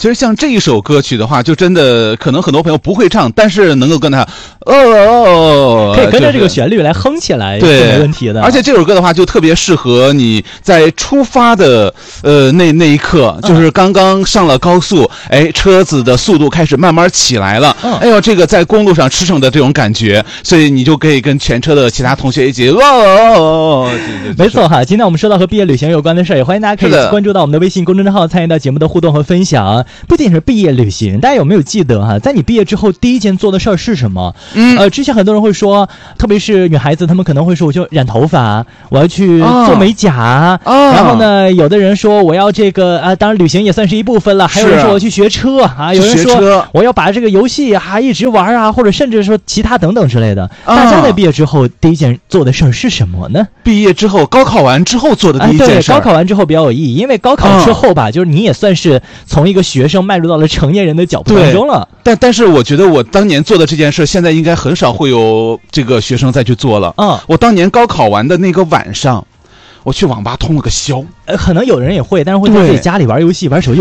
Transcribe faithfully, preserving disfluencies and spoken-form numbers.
其实像这一首歌曲的话，就真的可能很多朋友不会唱，但是能够跟他哦哦， 可以跟着这个旋律来哼起来， 对， 是没问题的。 而且这首歌的话，就特别适合你在出发的呃那那一刻，就是刚刚上了高速，哎，车子的速度开始慢慢起来了， 嗯、 哎呦，这个在公路上驰骋的这种感觉，所以你就可以跟全车的其他同学一起哦哦哦， 没错哈。今天我们说到和毕业旅行有关的事儿，也欢迎大家可以关注到我们的微信公众号，参与到节目的互动和分享。不仅是毕业旅行，大家有没有记得哈，在你毕业之后第一件做的事儿是什么？嗯，呃，之前很多人会说，特别是女孩子，她们可能会说，我就染头发，我要去做美甲，哦、然后呢，有的人说我要这个啊，当然旅行也算是一部分了，还有人说我去学车啊，有人说我要把这个游戏啊一直玩啊，或者甚至说其他等等之类的。啊、大家在毕业之后第一件做的事儿是什么呢？ 毕业之后，高考完之后做的第一件事、 哎、对，高考完之后比较有意义，因为高考之后吧，嗯、就是你也算是从一个学生迈入到了成年人的脚步当中了。 但但是我觉得我当年做的这件事，现在应该很少会有这个学生再去做了。嗯，我当年高考完的那个晚上，我去网吧通了个宵。 呃，可能有人也会，但是会在自己家里玩游戏、玩手机。